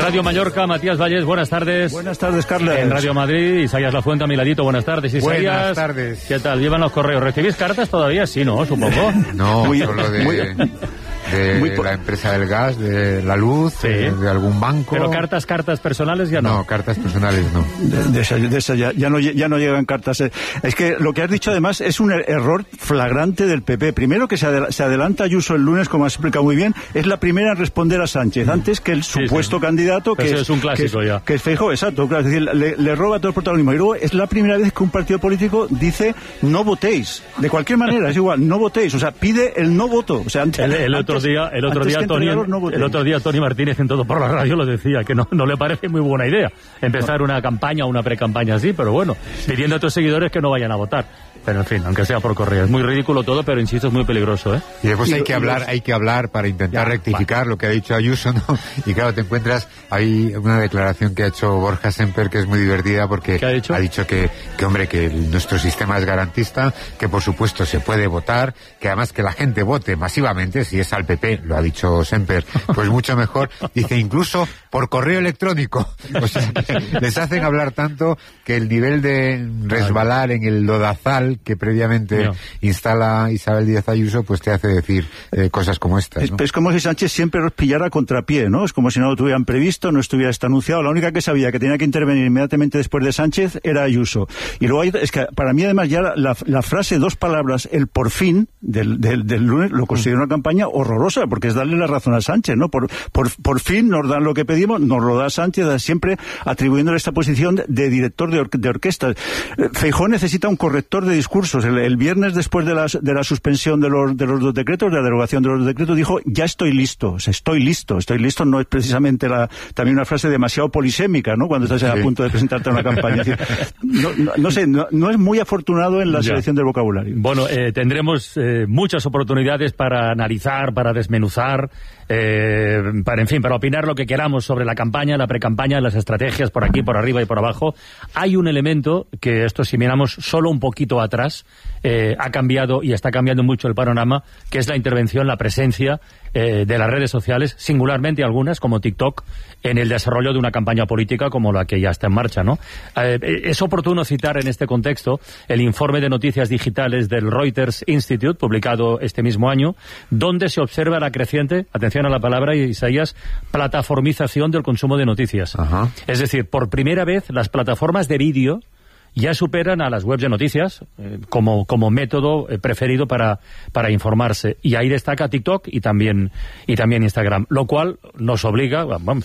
Radio Mallorca, Matías Vallés, buenas tardes. Buenas tardes, Carlos. En Radio Madrid, Isaías Lafuente a mi ladito, buenas tardes. Isaías, buenas tardes. ¿Qué tal? ¿Llevan los correos? ¿Recibís cartas todavía? Sí, ¿no? Supongo. No, solo de la empresa del gas, de la luz, sí. De algún banco. ¿Pero cartas personales ya no? No, cartas personales no. De esa ya no llegan cartas. Es que lo que has dicho además es un error flagrante del PP. Primero que se adelanta Ayuso el lunes, como has explicado muy bien, es la primera en responder a Sánchez, antes que el supuesto candidato que es un clásico ya. Que es Feijóo, exacto. Claro, es decir, le roba todo el protagonismo. Y luego es la primera vez que un partido político dice no votéis. De cualquier manera, es igual, no votéis. O sea, pide el no voto. O sea, el otro día Tony Martínez en Todo por la Radio lo decía, que no le parece muy buena idea empezar una campaña o una pre-campaña así, pero bueno, pidiendo a tus seguidores que no vayan a votar. Pero en fin, aunque sea por correo. Es muy ridículo todo, pero insisto, es muy peligroso, ¿eh? Y después hay que hablar para intentar rectificar lo que ha dicho Ayuso, ¿no? Y claro, te encuentras, hay una declaración que ha hecho Borja Semper que es muy divertida porque ha dicho que nuestro sistema es garantista, que por supuesto se puede votar, que además que la gente vote masivamente, si es al PP, lo ha dicho Semper, pues mucho mejor. Dice, incluso por correo electrónico. O sea, les hacen hablar tanto que el nivel de resbalar en el lodazal que previamente instala Isabel Díaz Ayuso, pues te hace decir cosas como estas, ¿no? Es como si Sánchez siempre los pillara a contrapié, ¿no? Es como si no lo tuvieran previsto, no estuviera anunciado. La única que sabía que tenía que intervenir inmediatamente después de Sánchez era Ayuso. Y luego es que para mí además ya la frase, dos palabras, el por fin del lunes, lo considero una campaña horrorosa, porque es darle la razón a Sánchez, ¿no? Por fin nos dan lo que pedimos, nos lo da Sánchez, siempre atribuyéndole esta posición de director de orquesta. Feijóo necesita un corrector de discursos. El viernes, después de la suspensión de los dos decretos, de la derogación de los decretos, dijo, ya estoy listo. O sea, estoy listo no es precisamente también una frase demasiado polisémica, ¿no? Cuando estás a punto de presentarte a una campaña. Es decir, no es muy afortunado en la selección del vocabulario. Bueno, tendremos muchas oportunidades para analizar, para desmenuzar, para opinar lo que queramos sobre la campaña, la precampaña, las estrategias por aquí, por arriba y por abajo. Hay un elemento que esto, si miramos solo un poquito atrás, ha cambiado y está cambiando mucho el panorama, que es la intervención, la presencia de las redes sociales, singularmente algunas, como TikTok, en el desarrollo de una campaña política como la que ya está en marcha, ¿no? Es oportuno citar en este contexto el informe de noticias digitales del Reuters Institute, publicado este mismo año, donde se observa la creciente, atención a la palabra, Isaías, plataformización del consumo de noticias. Ajá. Es decir, por primera vez las plataformas de vídeo ya superan a las webs de noticias como método preferido para informarse. Y ahí destaca TikTok y también Instagram, lo cual nos obliga,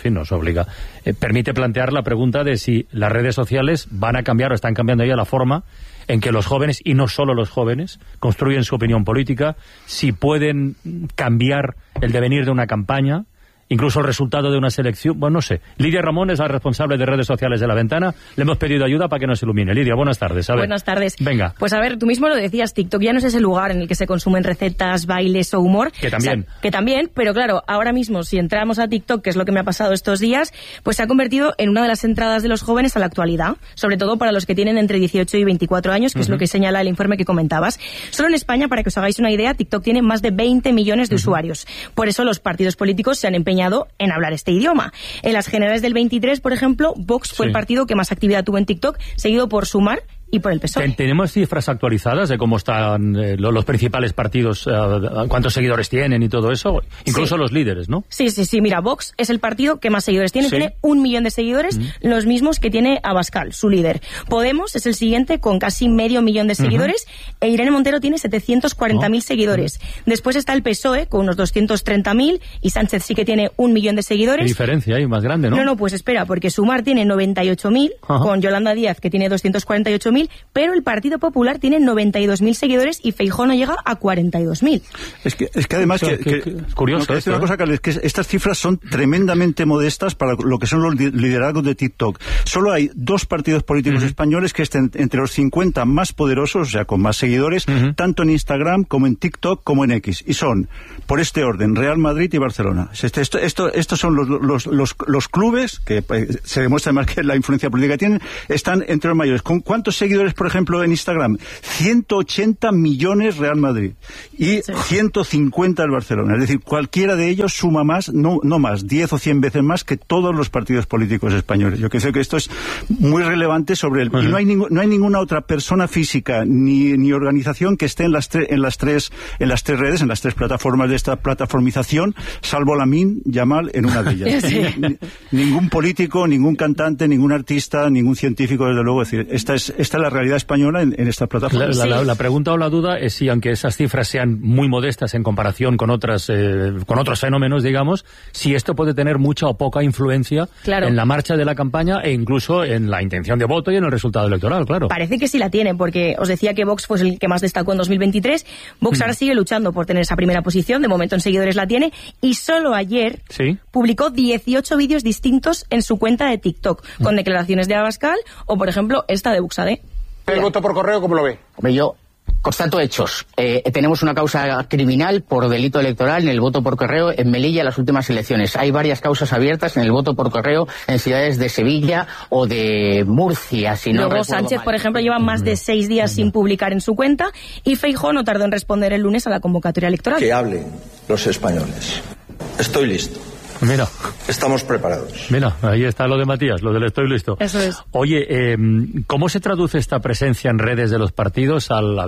permite plantear la pregunta de si las redes sociales van a cambiar o están cambiando ya la forma en que los jóvenes, y no solo los jóvenes, construyen su opinión política, si pueden cambiar el devenir de una campaña, incluso el resultado de una selección. Bueno, no sé. Lidia Ramón es la responsable de redes sociales de La Ventana. Le hemos pedido ayuda para que nos ilumine. Lidia, buenas tardes. Buenas tardes. Venga. Pues a ver, tú mismo lo decías, TikTok ya no es ese lugar en el que se consumen recetas, bailes o humor. Que también. O sea, que también, pero claro, ahora mismo, si entramos a TikTok, que es lo que me ha pasado estos días, pues se ha convertido en una de las entradas de los jóvenes a la actualidad, sobre todo para los que tienen entre 18 y 24 años, que es lo que señala el informe que comentabas. Solo en España, para que os hagáis una idea, TikTok tiene más de 20 millones de usuarios. Por eso los partidos políticos se han empeñado en hablar este idioma. En las generales del 23, por ejemplo, Vox fue el partido que más actividad tuvo en TikTok, seguido por Sumar y por el PSOE. ¿Tenemos cifras actualizadas de cómo están los principales partidos, cuántos seguidores tienen y todo eso? Incluso los líderes, ¿no? Sí. Mira, Vox es el partido que más seguidores tiene. Tiene 1 millón de seguidores, los mismos que tiene Abascal, su líder. Podemos es el siguiente, con casi 500.000 de seguidores, e Irene Montero tiene 740.000 seguidores. Después está el PSOE, con unos 230.000, y Sánchez sí que tiene 1 millón de seguidores. ¿Qué diferencia hay? Más grande, ¿no? No, pues espera, porque Sumar tiene 98.000, con Yolanda Díaz, que tiene 248.000, pero el Partido Popular tiene 92.000 seguidores y Feijóo no llega a 42.000. Es que además es curioso. No, una cosa, Carles, que estas cifras son tremendamente modestas para lo que son los liderazgos de TikTok. Solo hay 2 partidos políticos españoles que estén entre los 50 más poderosos, o sea, con más seguidores, tanto en Instagram como en TikTok como en X. Y son, por este orden, Real Madrid y Barcelona. Estos son los clubes, que se demuestra más que la influencia política que tienen, están entre los mayores. ¿Con cuántos seguidores seguidores, por ejemplo, en Instagram? 180 millones Real Madrid y 150 el Barcelona. Es decir, cualquiera de ellos suma más, no más, 10 o 100 veces más que todos los partidos políticos españoles. Yo creo que esto es muy relevante sobre el... Y no hay ninguna otra persona física ni organización que esté en las tres redes, en las tres plataformas de esta plataformización, salvo Lamine Yamal en una de ellas. Ningún político, ningún cantante, ningún artista, ningún científico, desde luego. Es decir, esta es la realidad española en esta plataforma. La pregunta o la duda es si, aunque esas cifras sean muy modestas en comparación con otros fenómenos, digamos, si esto puede tener mucha o poca influencia en la marcha de la campaña e incluso en la intención de voto y en el resultado electoral, claro. Parece que sí la tiene, porque os decía que Vox fue el que más destacó en 2023. Vox ahora sigue luchando por tener esa primera posición, de momento en seguidores la tiene, y solo ayer publicó 18 vídeos distintos en su cuenta de TikTok, con declaraciones de Abascal o, por ejemplo, esta de Buxadé. ¿El voto por correo cómo lo ve? Yo constato hechos. Tenemos una causa criminal por delito electoral en el voto por correo en Melilla en las últimas elecciones. Hay varias causas abiertas en el voto por correo en ciudades de Sevilla o de Murcia, si no Luego Sánchez, por ejemplo, lleva más de 6 días sin publicar en su cuenta, y Feijóo no tardó en responder el lunes a la convocatoria electoral. Que hablen los españoles. Estoy listo. Mira. Estamos preparados. Mira, ahí está lo de Matías, lo del estoy listo. Eso es. Oye, ¿cómo se traduce esta presencia en redes de los partidos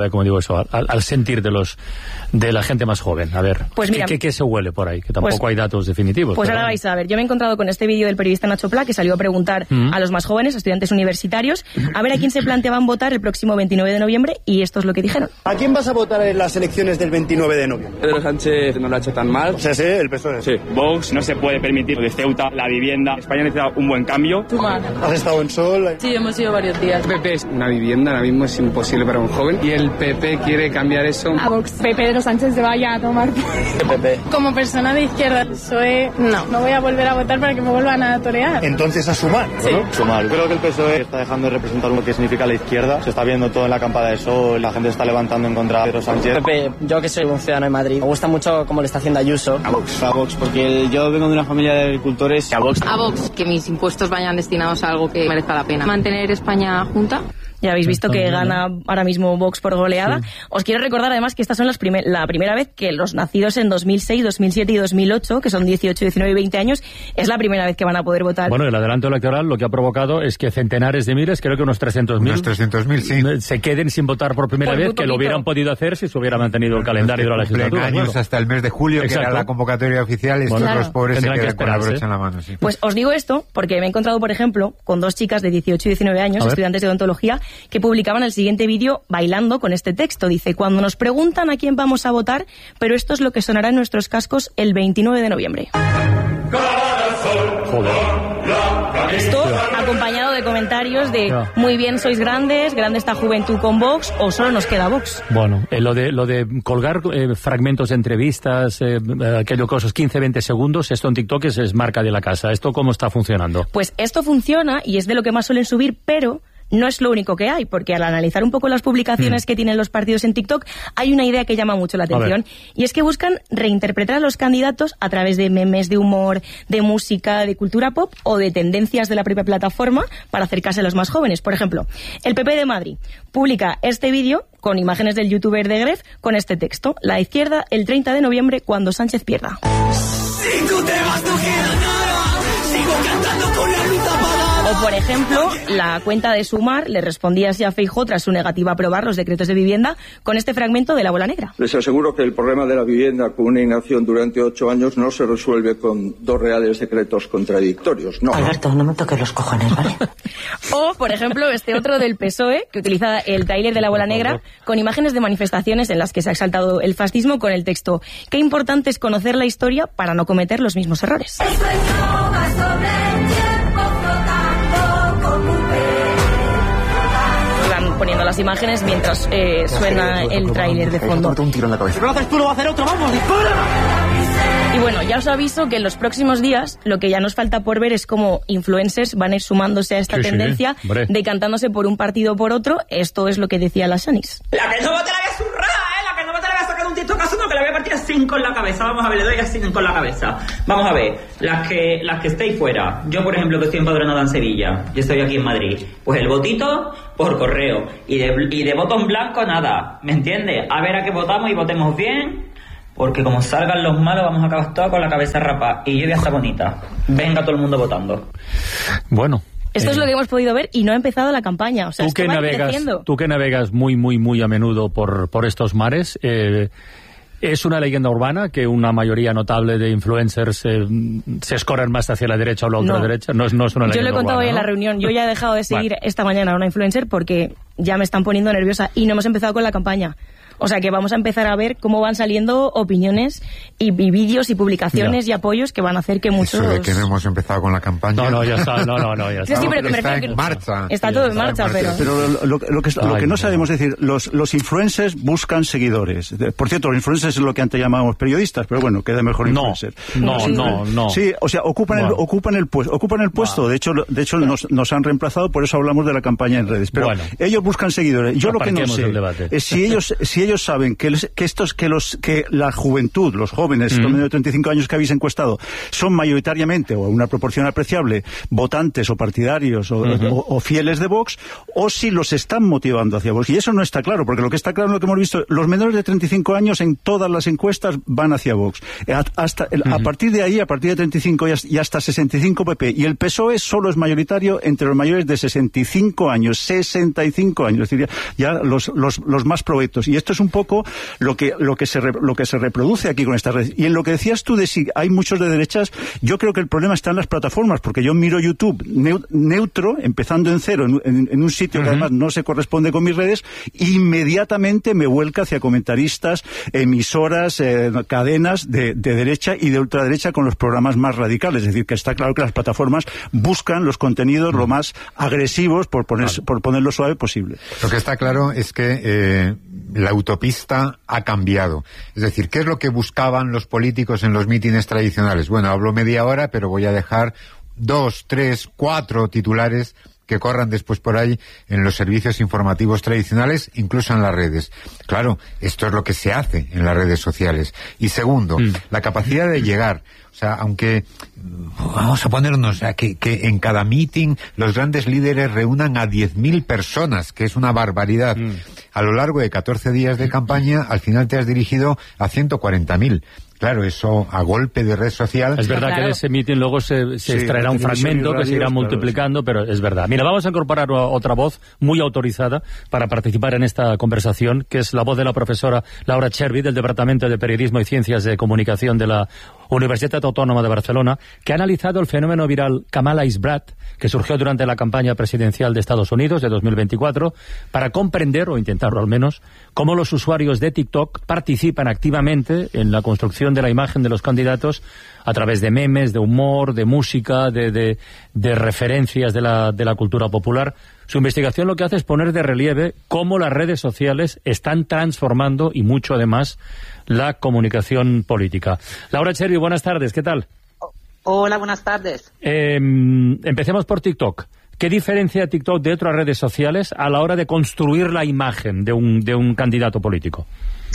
al sentir de la gente más joven? A ver, pues mira, ¿qué se huele por ahí? Que tampoco hay datos definitivos. Pues ahora vais a ver. Yo me he encontrado con este vídeo del periodista Nacho Pla, que salió a preguntar a los más jóvenes, a estudiantes universitarios, a ver a quién se planteaban votar el próximo 29 de noviembre, y esto es lo que dijeron. ¿A quién vas a votar en las elecciones del 29 de noviembre? Pedro Sánchez no lo ha hecho tan mal. O sea, sí, el PSOE. Sí. Vox no se puede permitir de Ceuta, la vivienda. España necesita un buen cambio. Sumar. ¿Has estado en Sol? Sí, hemos ido varios días. El PP es una vivienda, ahora mismo es imposible para un joven, y el PP quiere cambiar eso. A Vox. Pedro Sánchez se vaya a tomar. PP. Como persona de izquierda, PSOE, no voy a volver a votar para que me vuelvan a torear. Entonces a Sumar, ¿no? Sí. Sumar. Creo que el PSOE está dejando de representar lo que significa la izquierda. Se está viendo todo en la campada de Sol, la gente está levantando en contra de Pedro Sánchez. PP, yo que soy un ciudadano de Madrid, me gusta mucho cómo le está haciendo Ayuso. A Vox, porque yo vengo de una familia de agricultores. A Vox, que mis impuestos vayan destinados a algo que merezca la pena. Mantener España junta. Ya habéis visto que gana ahora mismo Vox por goleada. Sí. Os quiero recordar además que estas son la primera vez que los nacidos en 2006, 2007 y 2008, que son 18, 19 y 20 años, es la primera vez que van a poder votar. Bueno, el adelanto electoral lo que ha provocado es que centenares de miles, creo que unos 300.000... Unos 300.000, sí. Se queden sin votar por primera vez, que lo hubieran podido hacer si se hubiera mantenido el calendario de la legislatura. Años hasta el mes de julio, que era la convocatoria oficial, y los pobres se quedan con la brocha en la mano. Sí. Pues os digo esto porque me he encontrado, por ejemplo, con 2 chicas de 18 y 19 años, estudiantes de odontología, que publicaban el siguiente vídeo bailando con este texto. Dice: cuando nos preguntan a quién vamos a votar, pero esto es lo que sonará en nuestros cascos el 29 de noviembre. Esto acompañado de comentarios de muy bien, sois grandes, grande esta juventud con Vox, o solo nos queda Vox. Bueno, lo de colgar fragmentos de entrevistas, aquello cosas 15-20 segundos, esto en TikTok es marca de la casa. ¿Esto cómo está funcionando? Pues esto funciona y es de lo que más suelen subir, pero no es lo único que hay, porque al analizar un poco las publicaciones que tienen los partidos en TikTok, hay una idea que llama mucho la atención, y es que buscan reinterpretar a los candidatos a través de memes de humor, de música, de cultura pop o de tendencias de la propia plataforma para acercarse a los más jóvenes. Por ejemplo, el PP de Madrid publica este vídeo con imágenes del youtuber de Gref con este texto: la izquierda el 30 de noviembre cuando Sánchez pierda. Si tú te vas, no queda nada, sigo cantando con la luz apagada. O, por ejemplo, la cuenta de Sumar le respondía así a Feijóo tras su negativa a aprobar los decretos de vivienda con este fragmento de La Bola Negra. Les aseguro que el problema de la vivienda con una inacción durante 8 años no se resuelve con 2 reales decretos contradictorios, no. Alberto, no me toques los cojones, ¿vale? O, por ejemplo, este otro del PSOE, que utiliza el tráiler de La Bola Negra con imágenes de manifestaciones en las que se ha exaltado el fascismo con el texto: qué importante es conocer la historia para no cometer los mismos errores. Van poniendo las imágenes mientras suena el tráiler de fondo. Un tiro en la cabeza. Si lo haces tú, lo va a hacer otro, vamos, dispara. Y bueno, ya os aviso que en los próximos días lo que ya nos falta por ver es cómo influencers van a ir sumándose a esta tendencia decantándose por un partido o por otro. Esto es lo que decía la Sanis. La que no vote la voy a zurrar, la que no vote la voy a sacar un tiro estos casos no, que la voy a partir así con la cabeza. Vamos a ver, le doy así con la cabeza. Vamos a ver, las que estéis fuera. Yo, por ejemplo, que estoy empadronada en Sevilla, yo estoy aquí en Madrid. Pues el votito por correo. Y de voto en blanco, nada. ¿Me entiendes? A ver a qué votamos y votemos bien. Porque como salgan los malos, vamos a acabar todos con la cabeza rapa. Y yo voy a estar bonita. Venga todo el mundo votando. Bueno. Esto es lo que hemos podido ver y no ha empezado la campaña. O sea, tú que navegas muy, muy, muy a menudo por estos mares, ¿es una leyenda urbana que una mayoría notable de influencers se escorren más hacia la derecha o la ultraderecha? No es una leyenda urbana. Yo lo he contado hoy en la reunión. Yo ya he dejado de seguir esta mañana a una influencer porque ya me están poniendo nerviosa y no hemos empezado con la campaña. O sea que vamos a empezar a ver cómo van saliendo opiniones y vídeos y publicaciones y apoyos que van a hacer que muchos... Eso de que no hemos empezado con la campaña... No, ya está. Ya está. Sí, pero está en marcha. Está todo en marcha, pero... Pero lo que no sabemos es decir, los influencers buscan seguidores. Por cierto, los influencers es lo que antes llamábamos periodistas, pero bueno, queda mejor influencer. No. Sí, o sea, ocupan el puesto. De hecho nos han reemplazado, por eso hablamos de la campaña en redes. Pero ellos buscan seguidores. Yo lo que no sé es si ellos saben que la juventud, los jóvenes, los de 35 años que habéis encuestado, son mayoritariamente, o una proporción apreciable, votantes o partidarios o fieles de Vox, o si los están motivando hacia Vox. Y eso no está claro, porque lo que está claro es lo que hemos visto, los menores de 35 años en todas las encuestas van hacia Vox. A partir de ahí, a partir de 35 y hasta 65 PP. Y el PSOE solo es mayoritario entre los mayores de 65 años. 65 años. Es decir, ya los más provetos. Y esto es un poco lo que se reproduce aquí con estas redes. Y en lo que decías tú de si hay muchos de derechas, yo creo que el problema está en las plataformas, porque yo miro YouTube neutro, empezando en cero, en un sitio que además no se corresponde con mis redes, inmediatamente me vuelca hacia comentaristas, emisoras, cadenas de derecha y de ultraderecha con los programas más radicales. Es decir, que está claro que las plataformas buscan los contenidos lo más agresivos, por ponerlo suave posible. Lo que está claro es que la autopista ha cambiado. Es decir, ¿qué es lo que buscaban los políticos en los mítines tradicionales? Bueno, hablo media hora, pero voy a dejar 2, 3, 4 titulares que corran después por ahí en los servicios informativos tradicionales, incluso en las redes. Claro, esto es lo que se hace en las redes sociales. Y segundo, la capacidad de llegar. O sea, aunque vamos a ponernos que en cada meeting los grandes líderes reúnan a 10.000 personas, que es una barbaridad. A lo largo de 14 días de campaña, al final te has dirigido a 140.000. Claro, eso a golpe de red social... Es verdad que de ese meeting luego se extraerá un fragmento que se irá multiplicando, pero es verdad. Mira, vamos a incorporar otra voz muy autorizada para participar en esta conversación, que es la voz de la profesora Laura Chervi, del Departamento de Periodismo y Ciencias de Comunicación de la Universitat Autónoma de Barcelona, que ha analizado el fenómeno viral Kamala is Brat, que surgió durante la campaña presidencial de Estados Unidos de 2024, para comprender, o intentarlo al menos, cómo los usuarios de TikTok participan activamente en la construcción de la imagen de los candidatos a través de memes, de humor, de música, de referencias de la cultura popular. Su investigación lo que hace es poner de relieve cómo las redes sociales están transformando, y mucho además, la comunicación política. Laura Chervi, buenas tardes, ¿qué tal? Hola, buenas tardes. Empecemos por TikTok. ¿Qué diferencia TikTok de otras redes sociales a la hora de construir la imagen de un candidato político?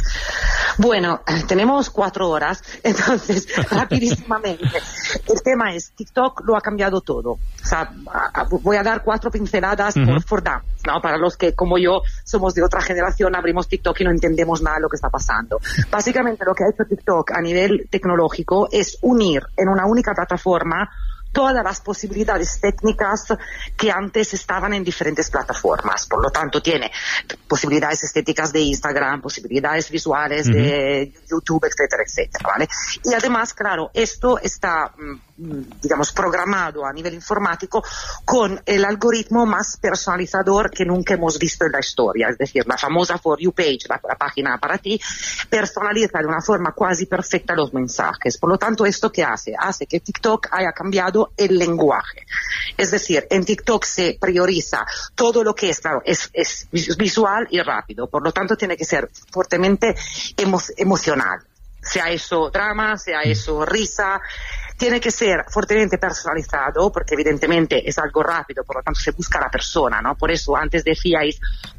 Bueno, tenemos 4 horas, entonces, rapidísimamente. El tema es, TikTok lo ha cambiado todo. O sea, voy a dar 4 pinceladas por dar, ¿no? Para los que, como yo, somos de otra generación, abrimos TikTok y no entendemos nada de lo que está pasando. Básicamente, lo que ha hecho TikTok a nivel tecnológico es unir en una única plataforma todas las posibilidades técnicas que antes estaban en diferentes plataformas. Por lo tanto, tiene posibilidades estéticas de Instagram, posibilidades visuales de YouTube, etcétera, etcétera, ¿vale? Y además, claro, esto está, digamos, programado a nivel informático con el algoritmo más personalizador que nunca hemos visto en la historia. Es decir, la famosa For You page, la página para ti, personaliza de una forma casi perfecta los mensajes. Por lo tanto, ¿esto qué hace? Hace que TikTok haya cambiado el lenguaje. Es decir, en TikTok se prioriza todo lo que es, claro, es visual y rápido. Por lo tanto, tiene que ser fuertemente emocional. Sea eso drama, sea eso risa. Tiene que ser fuertemente personalizado, porque evidentemente es algo rápido, por lo tanto se busca a la persona, ¿no? Por eso antes decíais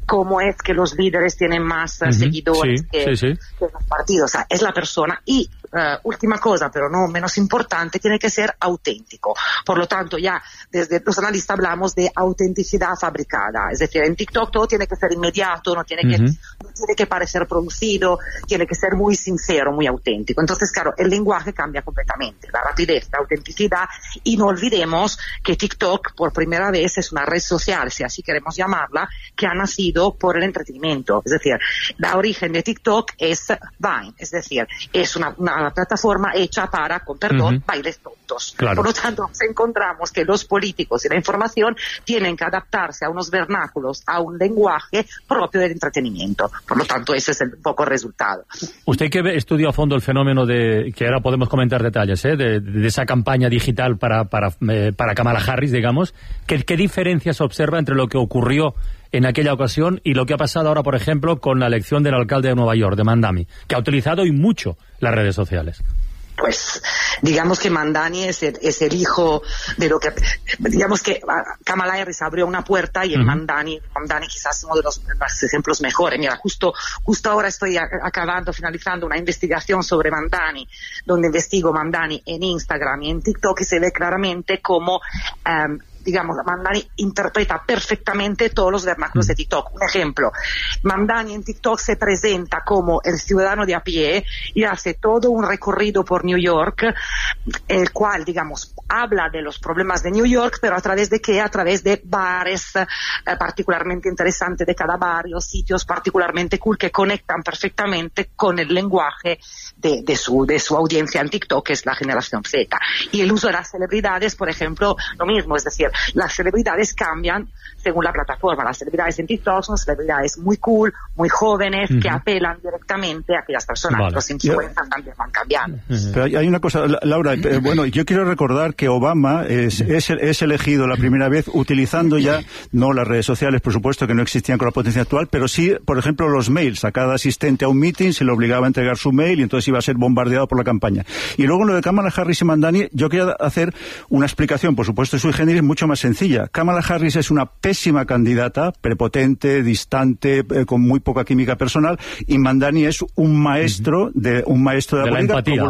cómo es que los líderes tienen más seguidores que los partidos. O sea, es la persona. Y última cosa, pero no menos importante, tiene que ser auténtico. Por lo tanto, ya desde los analistas hablamos de autenticidad fabricada. Es decir, en TikTok todo tiene que ser inmediato, no tiene que parecer producido, tiene que ser muy sincero, muy auténtico. Entonces, claro, el lenguaje cambia completamente. La rapidez, la autenticidad. Y no olvidemos que TikTok por primera vez es una red social, si así queremos llamarla, que ha nacido por el entretenimiento. Es decir, la origen de TikTok es Vine, es decir, es una plataforma hecha para, con perdón, bailes tontos. Claro. Por lo tanto, nos encontramos que los políticos y la información tienen que adaptarse a unos vernáculos, a un lenguaje propio del entretenimiento. Por lo tanto, ese es un poco el resultado. Usted que estudió a fondo el fenómeno de, que ahora podemos comentar detalles, de esa campaña digital para Kamala Harris, digamos, ¿qué diferencias observa entre lo que ocurrió en aquella ocasión y lo que ha pasado ahora, por ejemplo, con la elección del alcalde de Nueva York, de Mamdani, que ha utilizado y mucho las redes sociales? Pues digamos que Mamdani es el hijo de lo que, digamos que Kamala Harris abrió una puerta y el Mamdani quizás es uno de los ejemplos mejores. Mira, justo ahora estoy finalizando una investigación sobre Mamdani, donde investigo Mamdani en Instagram y en TikTok, y se ve claramente cómo digamos, Mamdani interpreta perfectamente todos los vernáculos de TikTok. Un ejemplo, Mamdani en TikTok se presenta como el ciudadano de a pie y hace todo un recorrido por New York, el cual, digamos, habla de los problemas de New York, pero ¿a través de qué? A través de bares particularmente interesantes de cada barrio, sitios particularmente cool que conectan perfectamente con el lenguaje de su audiencia en TikTok, que es la generación Z. Y el uso de las celebridades, por ejemplo, lo mismo, es decir, las celebridades cambian según la plataforma. Las celebridades en TikTok son celebridades muy cool, muy jóvenes, que apelan directamente a aquellas personas. Vale. Los influencers también van cambiando. Pero hay una cosa, Laura, bueno, yo quiero recordar que Obama es elegido la primera vez utilizando ya, no las redes sociales, por supuesto, que no existían con la potencia actual, pero sí, por ejemplo, los mails. A cada asistente a un meeting se le obligaba a entregar su mail y entonces iba a ser bombardeado por la campaña. Y luego en lo de Kamala Harris y Mamdani, yo quería hacer una explicación, por supuesto, sui generis, mucho más sencilla. Kamala Harris es una pésima candidata, prepotente, distante, con muy poca química personal, y Mamdani es un maestro de la política,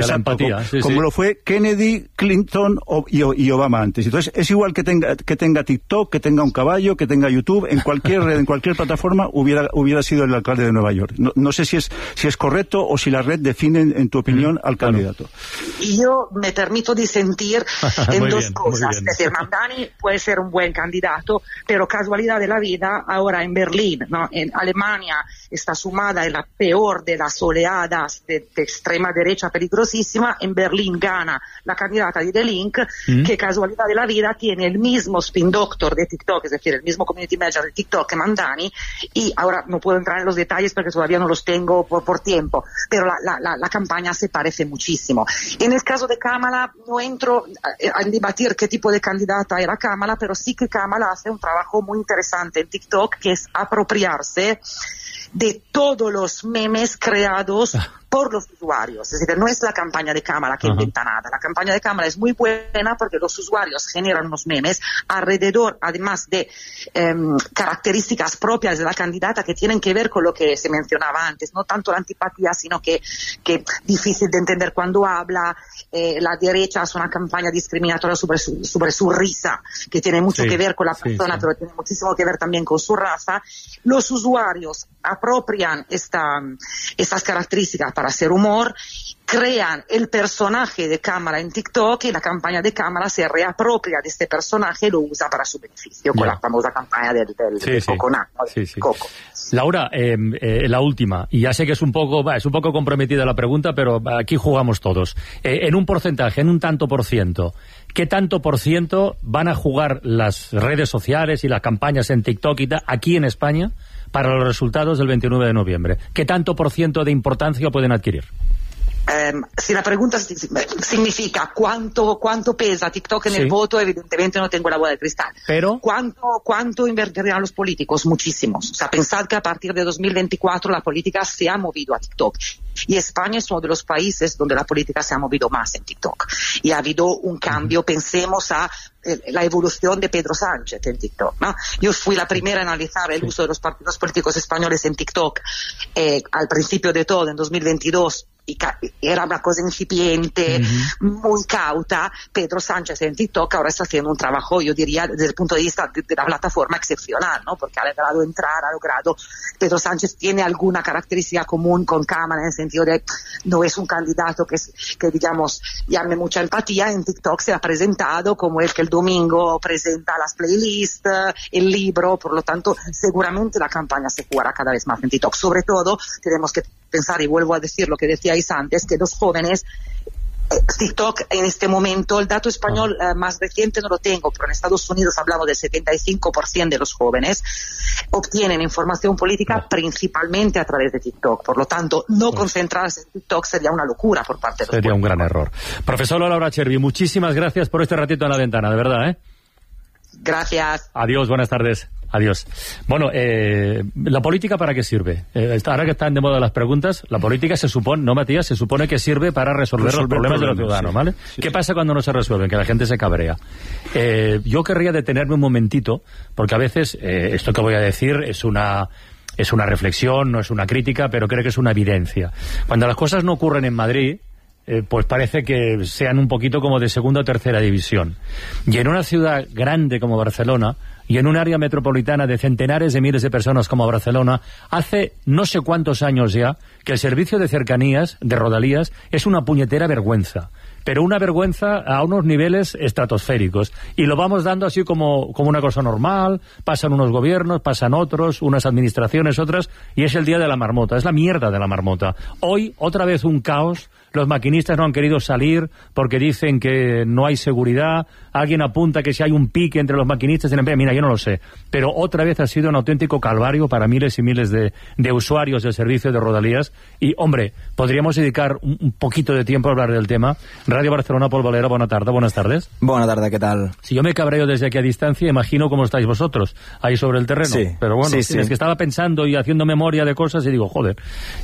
como lo fue Kennedy, Clinton y Obama antes. Entonces es igual que tenga TikTok, que tenga un caballo, que tenga YouTube, en cualquier red, en cualquier plataforma hubiera sido el alcalde de Nueva York. No sé si es correcto o si la red define, en tu opinión, al candidato. Y yo me permito disentir en dos cosas. Es decir, Mamdani puede ser un buen candidato, pero casualidad de la vida, ahora en Berlín, ¿no? En Alemania está sumada en la peor de las oleadas de extrema derecha peligrosísima. En Berlín gana la candidata de The Link, que casualidad de la vida tiene el mismo spin doctor de TikTok, es decir, el mismo community manager de TikTok que Mamdani, y ahora no puedo entrar en los detalles porque todavía no los tengo por tiempo, pero la campaña se parece muchísimo. En el caso de Kamala, no entro a debatir qué tipo de candidata era Kamala, pero sí que Kamala hace un trabajo muy interesante en TikTok, que es apropiarse de todos los memes creados por los usuarios. Es decir, no es la campaña de Kamala que inventa nada. La campaña de Kamala es muy buena porque los usuarios generan unos memes alrededor, además de características propias de la candidata que tienen que ver con lo que se mencionaba antes, no tanto la antipatía, sino que difícil de entender cuando habla. La derecha hace una campaña discriminatoria sobre su risa, que tiene mucho que ver con la persona, pero tiene muchísimo que ver también con su raza. Los usuarios apropian estas características para hacer humor, crean el personaje de Kamala en TikTok, y la campaña de Kamala se reapropia de este personaje y lo usa para su beneficio, con la famosa campaña del Coconut, Coco. Laura, la última, y ya sé que es un poco comprometida la pregunta, pero aquí jugamos todos. En un porcentaje, en un tanto por ciento, ¿qué tanto por ciento van a jugar las redes sociales y las campañas en TikTok y tal, aquí en España, para los resultados del 29 de noviembre? ¿Qué tanto por ciento de importancia pueden adquirir? si la pregunta significa cuánto pesa TikTok en el voto, evidentemente no tengo la bola de cristal. Pero ¿Cuánto invertirán los políticos? Muchísimos. O sea, pensad que a partir de 2024 la política se ha movido a TikTok. Y España es uno de los países donde la política se ha movido más en TikTok. Y ha habido un cambio. Pensemos a la evolución de Pedro Sánchez en TikTok, ¿no? Yo fui la primera a analizar el uso de los partidos políticos españoles en TikTok al principio de todo, en 2022. Y era una cosa incipiente, muy cauta. Pedro Sánchez en TikTok ahora está haciendo un trabajo, yo diría, desde el punto de vista de la plataforma excepcional, ¿no? Porque ha logrado Pedro Sánchez tiene alguna característica común con Cámara, en el sentido de no es un candidato que digamos, llame mucha empatía. En TikTok se ha presentado como el que el domingo presenta las playlists, el libro, por lo tanto, seguramente la campaña se jugará cada vez más en TikTok. Sobre todo, tenemos que pensar, y vuelvo a decir lo que decíais antes, que los jóvenes, TikTok en este momento, el dato español más reciente no lo tengo, pero en Estados Unidos hablamos del 75% de los jóvenes obtienen información política principalmente a través de TikTok. Por lo tanto, no concentrarse en TikTok sería una locura por parte de los políticos. Sería un gran error. Profesora Laura Chervi, muchísimas gracias por este ratito en la ventana, de verdad, ¿eh? Gracias. Adiós, buenas tardes. Adiós. Bueno, ¿la política para qué sirve? Ahora que están de moda las preguntas, la política se supone, ¿no, Matías? Se supone que sirve para resolver los problemas de los ciudadanos, ¿vale? Sí. ¿Qué pasa cuando no se resuelven? Que la gente se cabrea. Yo querría detenerme un momentito, porque a veces esto que voy a decir es una reflexión, no es una crítica, pero creo que es una evidencia. Cuando las cosas no ocurren en Madrid, pues parece que sean un poquito como de segunda o tercera división. Y en una ciudad grande como Barcelona, y en un área metropolitana de centenares de miles de personas como Barcelona, hace no sé cuántos años ya que el servicio de cercanías, de Rodalías, es una puñetera vergüenza. Pero una vergüenza a unos niveles estratosféricos. Y lo vamos dando así como una cosa normal, pasan unos gobiernos, pasan otros, unas administraciones, otras, y es el día de la marmota, es la mierda de la marmota. Hoy, otra vez un caos. Los maquinistas no han querido salir porque dicen que no hay seguridad. Alguien apunta que si hay un pique entre los maquinistas y la empresa. Mira, yo no lo sé. Pero otra vez ha sido un auténtico calvario para miles y miles de usuarios del servicio de Rodalías. Y, hombre, podríamos dedicar un poquito de tiempo a hablar del tema. Radio Barcelona, Pol Valera, buenas tardes. Buenas tardes, ¿qué tal? Si yo me cabreo desde aquí a distancia, imagino cómo estáis vosotros, ahí sobre el terreno. Sí. Pero bueno, es que estaba pensando y haciendo memoria de cosas y digo, joder.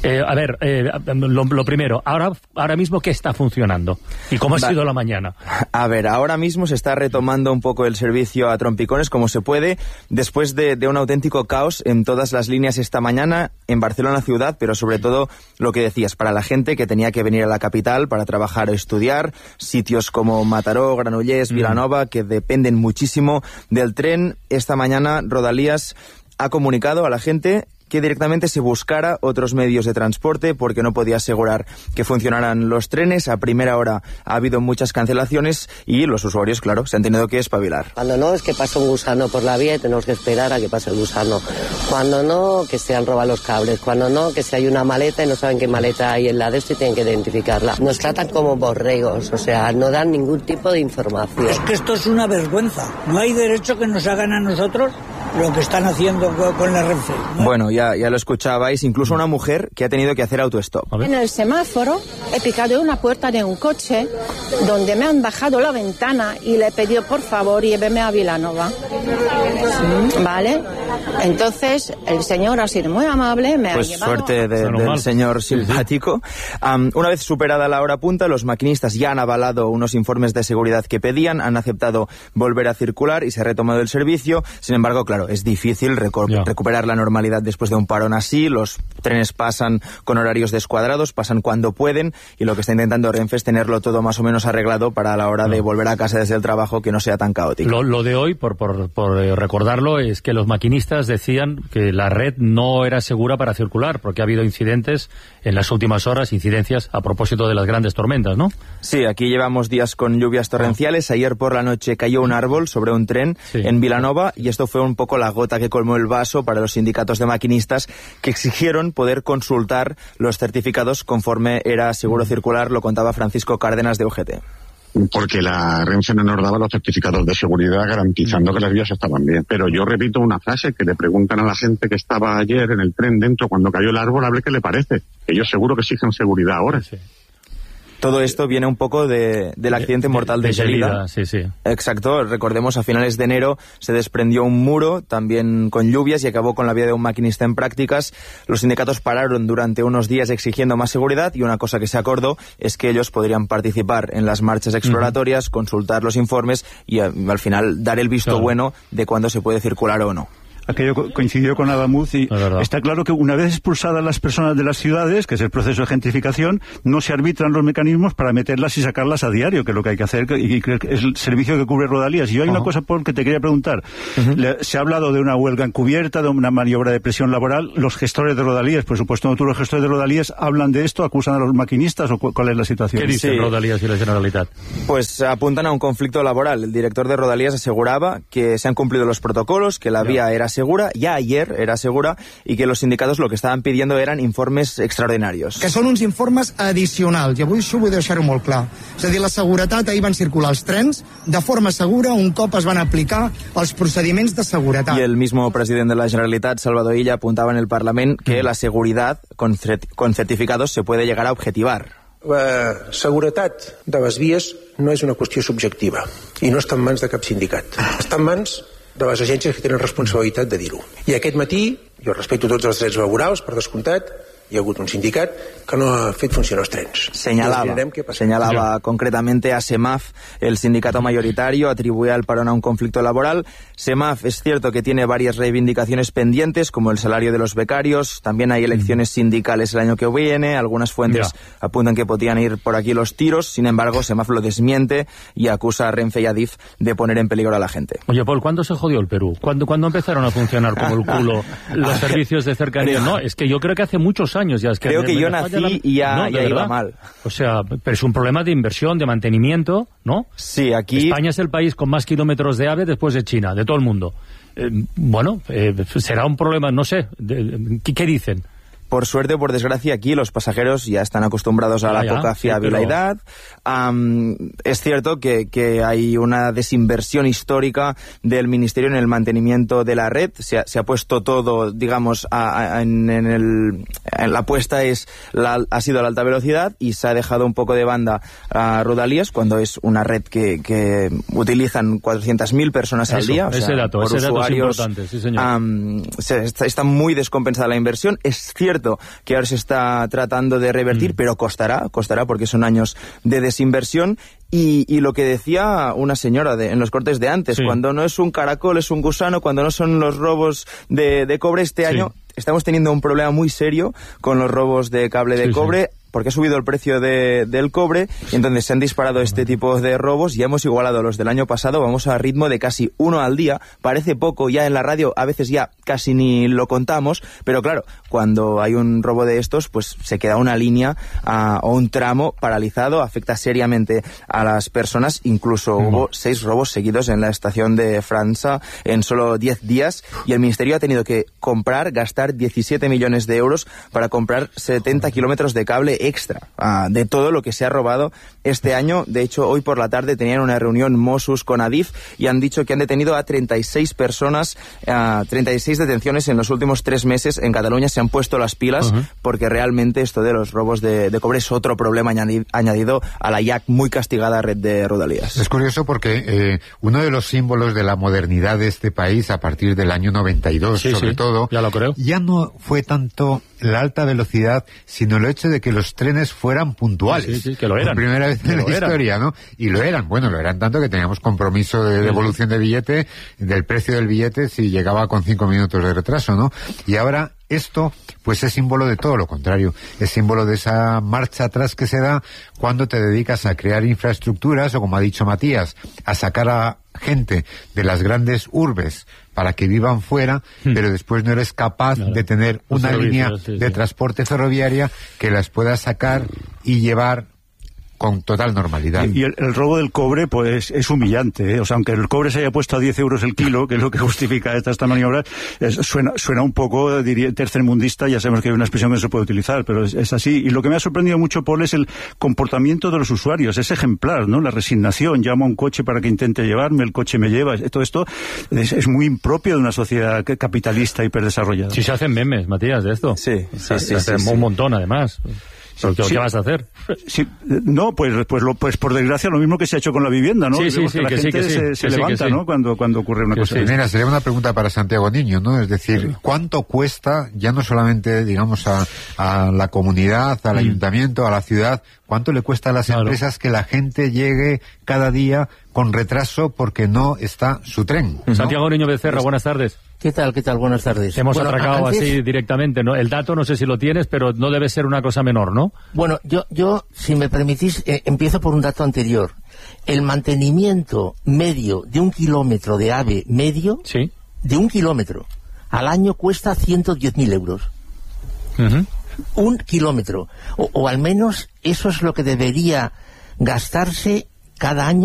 Lo primero, ahora mismo, ¿qué está funcionando? ¿Y cómo ha sido la mañana? A ver, ahora mismo se está retomando un poco el servicio a trompicones como se puede, después de un auténtico caos en todas las líneas esta mañana, en Barcelona ciudad, pero sobre todo lo que decías, para la gente que tenía que venir a la capital para trabajar o estudiar, sitios como Mataró, Granollers, Vilanova, que dependen muchísimo del tren. Esta mañana Rodalías ha comunicado a la gente que directamente se buscara otros medios de transporte porque no podía asegurar que funcionaran los trenes. A primera hora ha habido muchas cancelaciones y los usuarios, claro, se han tenido que espabilar. Cuando no, es que pasa un gusano por la vía y tenemos que esperar a que pase el gusano. Cuando no, que se han robado los cables. Cuando no, que si hay una maleta y no saben qué maleta hay en la de esto y tienen que identificarla. Nos tratan como borregos, o sea, no dan ningún tipo de información. Es que esto es una vergüenza. No hay derecho que nos hagan a nosotros lo que están haciendo con la Renfe, ¿no? Bueno, ya lo escuchabais, incluso una mujer que ha tenido que hacer autostop. En el semáforo he picado una puerta de un coche donde me han bajado la ventana y le he pedido por favor lléveme a Vilanova. ¿Vale? Entonces el señor ha sido muy amable, me ha llevado... Suerte del señor simpático. Una vez superada la hora punta, los maquinistas ya han avalado unos informes de seguridad que pedían, han aceptado volver a circular y se ha retomado el servicio. Sin embargo, claro, es difícil recuperar la normalidad después de un parón así. Los trenes pasan con horarios descuadrados, pasan cuando pueden, y lo que está intentando Renfe es tenerlo todo más o menos arreglado para la hora de volver a casa desde el trabajo, que no sea tan caótico. Lo de hoy, por recordarlo, es que los maquinistas decían que la red no era segura para circular, porque ha habido incidentes en las últimas horas, incidencias a propósito de las grandes tormentas, ¿no? Sí, aquí llevamos días con lluvias torrenciales. Ayer por la noche cayó un árbol sobre un tren en Vilanova, y esto fue un poco la gota que colmó el vaso para los sindicatos de maquinistas, que exigieron poder consultar los certificados conforme era seguro circular. Lo contaba Francisco Cárdenas de UGT. Porque la Renfe no nos daba los certificados de seguridad garantizando que las vías estaban bien. Pero yo repito una frase que le preguntan a la gente que estaba ayer en el tren dentro cuando cayó el árbol, a ver qué le parece. Ellos seguro que exigen seguridad ahora. Sí. Todo esto viene un poco del accidente mortal de Gelida. Sí. Exacto, recordemos a finales de enero se desprendió un muro, también con lluvias, y acabó con la vida de un maquinista en prácticas. Los sindicatos pararon durante unos días exigiendo más seguridad, y una cosa que se acordó es que ellos podrían participar en las marchas exploratorias, consultar los informes y al final dar el visto bueno de cuándo se puede circular o no. Aquello coincidió con Adamuz y está claro que una vez expulsadas las personas de las ciudades, que es el proceso de gentrificación, no se arbitran los mecanismos para meterlas y sacarlas a diario, que es lo que hay que hacer, y que es el servicio que cubre Rodalías. Y yo hay una cosa, Paul, que te quería preguntar. Se ha hablado de una huelga encubierta, de una maniobra de presión laboral. Los gestores de Rodalías, por supuesto, no tú, los gestores de Rodalías, hablan de esto, acusan a los maquinistas, o ¿cuál es la situación? ¿Qué dicen Rodalías y la Generalitat? Pues apuntan a un conflicto laboral. El director de Rodalías aseguraba que se han cumplido los protocolos, que la vía era segura, ya ayer era segura, y que los sindicatos lo que estaven pidiendo eran informes extraordinarios. Que són uns informes addicionals, i avui això vull deixar-ho molt clar. És a dir, la seguretat, ahir van circular els trens de forma segura un cop es van aplicar els procediments de seguretat. Y el mismo presidente de la Generalitat, Salvador Illa, apuntaba en el Parlament que la seguridad con certificados se puede llegar a objetivar. La seguretat de les vies no és una qüestió subjectiva i no està en mans de cap sindicat. Està en mans de les agències que tenen responsabilitat de dir-ho. I aquest matí, jo respecto tots els drets laborals, per descomptat, hi ha hagut un sindicat que no ha fet funcionar els trens. Señalaba concretamente a SEMAF, el sindicato mayoritario, atribuía el parón a un conflicto laboral. SEMAF es cierto que tiene varias reivindicaciones pendientes, como el salario de los becarios, también hay elecciones sindicales el año que viene, algunas fuentes apuntan que podían ir por aquí los tiros, sin embargo SEMAF lo desmiente y acusa a Renfe y a DIF de poner en peligro a la gente. Oye, Paul, ¿cuándo se jodió el Perú? ¿Cuándo empezaron a funcionar como el culo los servicios de cercanía? No, es que yo creo que hace muchos años ya. Es que creo que yo nací y ya iba mal. O sea, pero es un problema de inversión, de mantenimiento, ¿no? Sí, aquí... España es el país con más kilómetros de AVE después de China, de todo el mundo. Será un problema, no sé, ¿qué dicen? Por suerte o por desgracia, aquí los pasajeros ya están acostumbrados a la poca fiabilidad. Es cierto que hay una desinversión histórica del Ministerio en el mantenimiento de la red. Se ha puesto todo, digamos, en la apuesta ha sido la alta velocidad, y se ha dejado un poco de banda a Rodalías, cuando es una red que utilizan 400.000 personas al día. Ese dato es importante, sí señor. Está muy descompensada la inversión. Es cierto que ahora se está tratando de revertir, pero costará porque son años de desinversión. Y lo que decía una señora en los cortes de antes, cuando no es un caracol es un gusano, cuando no son los robos de cobre, este año estamos teniendo un problema muy serio con los robos de cable de cobre. Porque ha subido el precio del cobre, y entonces se han disparado este tipo de robos. Ya hemos igualado los del año pasado, vamos a ritmo de casi uno al día. Parece poco, ya en la radio a veces ya casi ni lo contamos, pero claro, cuando hay un robo de estos, pues se queda una línea o un tramo paralizado, afecta seriamente a las personas. Incluso hubo 6 robos seguidos en la estación de França en solo 10 días, y el Ministerio ha tenido que gastar 17 millones de euros para comprar 70 kilómetros de cable extra de todo lo que se ha robado este año. De hecho, hoy por la tarde tenían una reunión Mossos con Adif y han dicho que han detenido a 36 personas, 36 detenciones en los últimos 3 meses en Cataluña. Se han puesto las pilas porque realmente esto de los robos de cobre es otro problema añadido a la ya muy castigada red de Rodalías. Es curioso porque uno de los símbolos de la modernidad de este país a partir del año 92, sobre todo, ya lo creo, ya no fue tanto la alta velocidad, sino el hecho de que los trenes fueran puntuales. Sí, que lo eran. Por primera vez en la historia, ¿no? Y lo eran. Bueno, lo eran tanto que teníamos compromiso de devolución de billete, del precio del billete, si llegaba con 5 minutos de retraso, ¿no? Y ahora esto, pues es símbolo de todo lo contrario. Es símbolo de esa marcha atrás que se da cuando te dedicas a crear infraestructuras, o como ha dicho Matías, a sacar a gente de las grandes urbes para que vivan fuera, pero después no eres capaz de tener una línea de transporte ferroviaria que las pueda sacar y llevar con total normalidad. Y el robo del cobre, pues, es humillante, ¿eh? O sea, aunque el cobre se haya puesto a 10 euros el kilo, que es lo que justifica esta maniobra, suena un poco, diría, tercermundista. Ya sabemos que hay una expresión que no se puede utilizar, pero es así. Y lo que me ha sorprendido mucho, Paul, es el comportamiento de los usuarios. Es ejemplar, ¿no? La resignación. Llamo a un coche para que intente llevarme, el coche me lleva. Todo esto es muy impropio de una sociedad capitalista hiperdesarrollada. Sí, se hacen memes, Matías, de esto. Sí. Un montón, además. ¿Qué vas a hacer? Sí, no, pues por desgracia lo mismo que se ha hecho con la vivienda, ¿no? Sí, la gente se levanta, ¿no? Cuando ocurre una cosa así. Mira, sería una pregunta para Santiago Niño, ¿no? Es decir, ¿cuánto cuesta, ya no solamente, digamos, a la comunidad, al ayuntamiento, a la ciudad, cuánto le cuesta a las empresas que la gente llegue cada día con retraso porque no está su tren, ¿no? Santiago Niño Becerra, buenas tardes. ¿Qué tal? Buenas tardes. Hemos atracado así directamente, ¿no? El dato no sé si lo tienes, pero no debe ser una cosa menor, ¿no? Bueno, yo si me permitís, empiezo por un dato anterior. El mantenimiento medio de 1 kilómetro de AVE medio, de 1 kilómetro, al año cuesta 110.000 euros. 1 kilómetro. O al menos eso es lo que debería gastarse cada año